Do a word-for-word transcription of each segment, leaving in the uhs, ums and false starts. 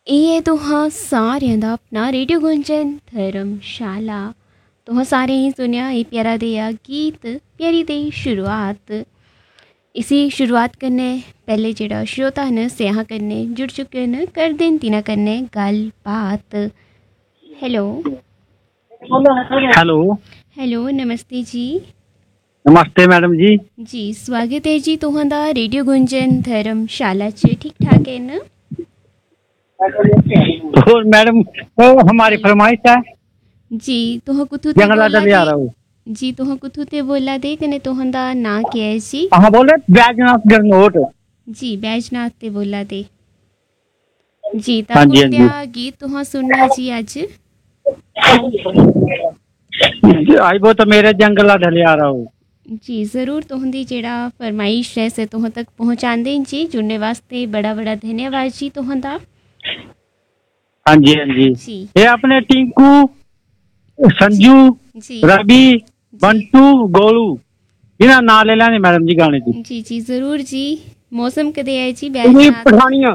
ਇਹ ਤੁਹਾਂ ਸਾਰਿਆਂ ਦਾ ਆਪਣਾ ਰੇਡੀਓ ਗੁੰਜਨ ਧਰਮਸ਼ਾਲਾ। तुह सारे ही सुनिया ये प्यारा दिया गीत प्यारी दी शुरुआत। इसी शुरुआत करने पहले जेड़ा श्रोता न स्याह करने जुड़ चुके न कर दिन तीना करने गल बात। हेलो हेलो हेलो नमस्ते जी। नमस्ते मैडम जी। जी स्वागत है जी तुहां रेडियो गुंजन धर्मशाला च। ठीक ठाक है न? तो मैडम तो हमारी फरमाइश है जी तुह कुथु ते जंगला बोला दे आ रहा हूँ। जी तुह कुथु ते बोला दे कने तुहां दा नां क्या है जी? हाँ बोले बैजनाथ गरनोट। जी बैजनाथ ते बोला दे जी। ता हाँ जी, हाँ कुत्या गीत तुहां सुनना जी अज? आई वो तो मेरे जंगला ढले आ रहा हूँ। जी ज़रूर तुहंदी जेड़ा फरमाइश है से तुहां तक पहुँचांदे जी। जुड़ने वास्ते बड़ा बड़ा धन्यवाद जी तुहां दा। हाँ जी हाँ जी, जी ये अपने टिंकू संजू जी रवि बंटू गोलू इन्हें ना ले लेने मैडम जी गाने की। जी जी ज़रूर जी। मौसम कदे है जी इन्हीं बैजनाथ? पठानिया।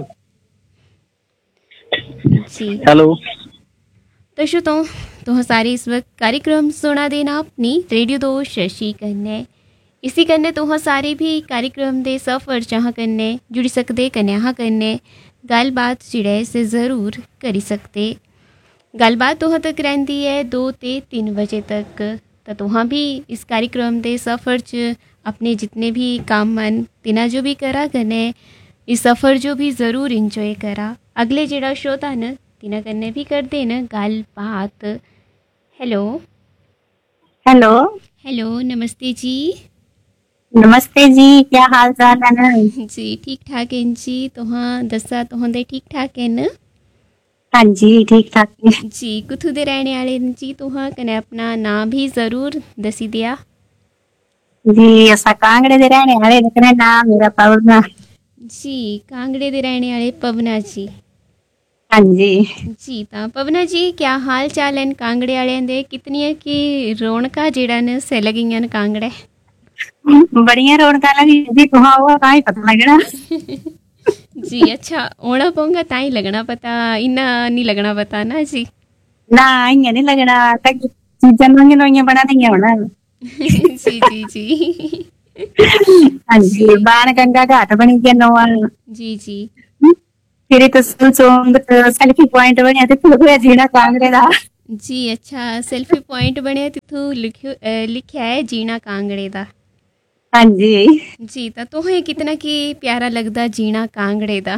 जी हेलो तो श्रोताओ तुह सारे इस वक्त कार्यक्रम सुना देना अपनी रेडियो दो शशि कन्ने। इसी कन्ने तुह सारे भी कार्यक्रम दे सफर चाह कन्ने जुड़ी सकते कन्या कन्ने गलबात जिड़े से ज़रूर करी सकते। गलबात तुह तक रहती है दो ते तीन बजे तक। तो तुहां भी इस कार्यक्रम दे सफ़र च अपने जितने भी काम मन तिना जो भी करा कन्ने इस सफ़र जो भी ज़रूर इंजॉय करा। अगले जेड़ा श्रोता न तिना कन्ने भी कर दे न गलबात। हेलो हेलो हेलो नमस्ते जी। नमस्ते जी, क्या हाल चाल है ना? जी ठीक ठाक है जी। तुहां दसा तुहां दे ठीक ठाक है न? हाँ जी ठीक ठाक है। जी कुथु दे रहने वाले न जी तुहां कने अपना नाम भी ज़रूर दसी दिया जी असा कांगड़े दे रहने वाले लेकिन नाम मेरा पवना। जी। कांगड़े दे रहने वाले पवना जी। हाँ जी जी ता पवना जी क्या हाल चाल है कांगड़े वाले दे? कितनियां की रौनका जेड़ा न से लगियां न कांगड़े? बढ़िया रौनक लगी जी। तुहां हुआ का ही पता लगना। जी अच्छा ओना पऊंगा ताई लगना पता, इना नहीं लगना पता ना जी। ना इं नहीं लगना तक चीजें नोइया नोइया बना देंगे होना। जी जी जी हाँ जी बाण गंगा घाट बनी गया नवा। जी जी फिर तो सोंग सेल्फी पॉइंट बनिया ते खुद जीना कांगड़े दा। जी अच्छा सेल्फी पॉइंट बने तिथु लिखियो अ, लिखा है जीना कांगड़े दा। हाँ जी जी ता तुहें कितना की प्यारा लगदा जीना कांगड़े दा?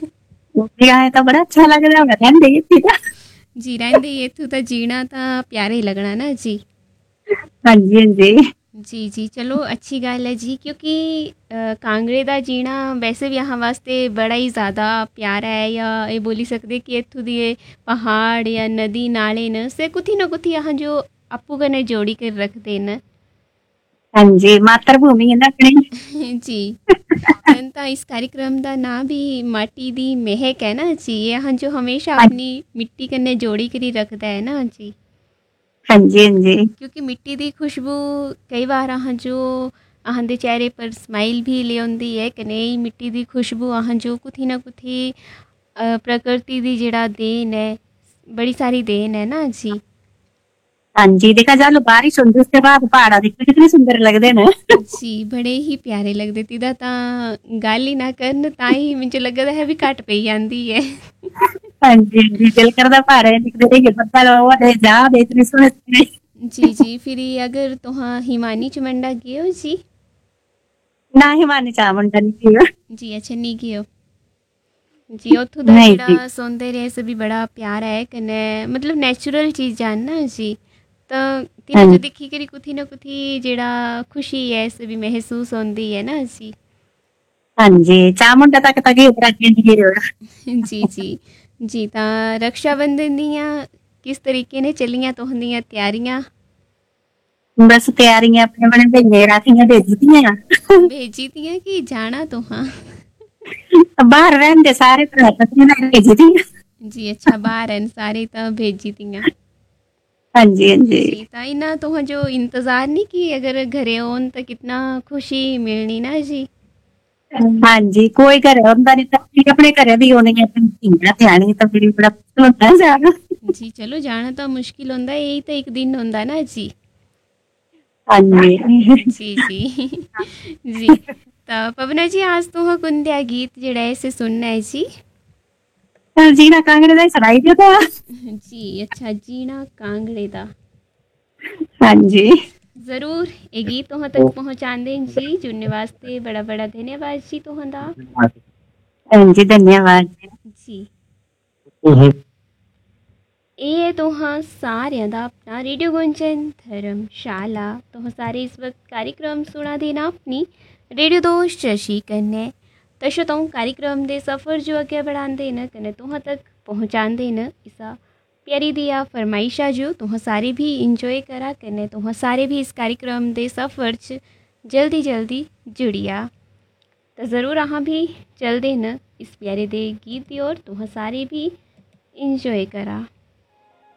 है तो बड़ा अच्छा लग रहा है देखी था। जी रहंदे इथु ता जीना ता प्यारे ही लगना ना जी। हाँ जी हाँ जी जी जी चलो अच्छी गल है जी क्योंकि अ, कांगड़े दा जीना वैसे भी यहाँ वास्ते बड़ा ही ज़्यादा प्यारा है। या ये बोली सकते कि इत्थु दिए पहाड़ या नदी नाले न से कुथी न कुथी यहाँ जो अप्पू कन्नै जोड़ी कर रखते न। हाँ जी मातृभूमि है ना अपनी। जी जनता इस कार्यक्रम का नाम भी माटी दी महक है ना जी। यहाँ जो हमेशा अपनी मिट्टी कन्नै जोड़ी करी रखता है ना जी। हाँ जी हाँ जी क्योंकि मिट्टी दी खुशबू कई बार अहाँ जो अहाँ दे चेहरे पर स्माइल भी ले आती है कने मिट्टी दी खुशबू अहाँ जो कुथी ना कुथी अ, प्रकृति दी जेड़ा देन है बड़ी सारी देन है ना जी। हाँ जी देखा जाए बारिश होती उसके बाद पहाड़ा दिखते कितने सुंदर लगते हैं। जी बड़े ही प्यारे लगते तिदा ता गल ही ना करन ताई मुझे लगता है भी घट पई जाती है। हाँ जी हाँ जी दिल करदा पहाड़े दिखते रहिए बदल ओए जा दे इतने सोहने सोहने। जी जी फिर ये अगर तुहां हिमानी चमंडा गए हो जी? ना ही मानी चामुंडा नहीं किया। जी अच्छा नहीं गए हो जी। उत्थों दा नहीं जी जेड़ा सौंदर्य से भी बड़ा प्यारा है कने मतलब नेचुरल चीज़ जानना जी। तो हाँ तिन्हां जो दिखी करी कुथी ना कुथी जेड़ा खुशी है से भी महसूस होंदी है ना जी। हाँ जी चामुंडा तक तक उतरा के दिए। जी जी जी ता रक्षाबंधन दियां किस तरीके ने चलियां तुहां तैयारियां? बस तैयारियां अपने बने भेजे राखियां भेजी दियां। भेजी दियां कि जाना तुहां? बाहर रहंदे सारे तरह पत्नी ने भेजी दियां। जी अच्छा बाहर हैं सारे ता भेजी दियां। हाँ जी हाँ जी जी ता इना तुहां जो इंतज़ार नहीं कि अगर घरे होन तो कितना खुशी मिलनी ना जी। ਹਾਂਜੀ ਕੋਈ ਘਰੇ ਹੁੰਦਾ ਨਹੀਂ ਤਾਂ ਅਸੀਂ ਆਪਣੇ ਘਰੇ ਵੀ ਹੋਣਗੇ ਧੀਆਂ ਧਿਆਣੀ ਤਾਂ ਫਿਰ ਬੜਾ ਮੁਸ਼ਕਿਲ ਹੁੰਦਾ ਹੈ ਜਾਣਾ। ਜੀ ਚलो जाना तो मुश्किल होंदा है, यही तो एक दिन होंदा ना जी। ਹਾਂਜੀ जी जी जी। तो पवना जी आज तो कुंदिया गीत जड़ा है इसे सुनना है जी। ਜੀ ਨਾ ਕਾਂਗੜੇ ਦਾ ਹੀ ਸੁਣਾਈ ਦਿਓ ਤਾਂ। जी अच्छा जीना कांगड़े दा। ਹਾਂਜੀ जरूर ये गीत तुहां तक पहुंचा दें जी, जुड़ने वास्ते बड़ा बड़ा धन्यवाद जी तुहां दा। ਹਾਂਜੀ ਧੰਨਵਾਦ ਜੀ। जी ਇਹ ਤੁਹਾਂ ਸਾਰਿਆਂ ਦਾ अपना रेडियो गुंजन धर्मशाला। तुह सारे इस वक्त कार्यक्रम सुना देना अपनी रेडियो दोस्त शशि कन्नै। तशो तो कार्यक्रम दे सफ़र जो अगे बढ़ाते न कन्नै तुहां तक पहुँचाते न इसा प्यारी दिया फरमाइशा जो तुह सारे भी इंजॉय करा कन्नै तुह सारे भी इस कार्यक्रम दे सफ़र च जल्दी जल्दी जुड़िया। तो ज़रूर अहाँ भी चलते न इस प्यारे दे गीत दी और तुह सारे भी इंजॉय करा।